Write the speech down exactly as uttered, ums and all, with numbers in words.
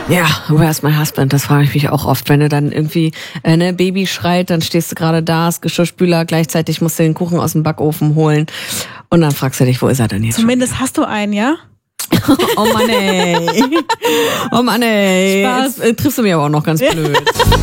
Ja, where's my husband? Das frage ich mich auch oft. Wenn du dann irgendwie, äh, ne, Baby schreit, dann stehst du gerade da, hast Geschirrspüler, gleichzeitig musst du den Kuchen aus dem Backofen holen und dann fragst du dich, wo ist er denn jetzt? Zumindest hast du einen, ja? Oh Mann ey. Oh Mann ey. Spaß. Jetzt äh, triffst du mich aber auch noch ganz blöd.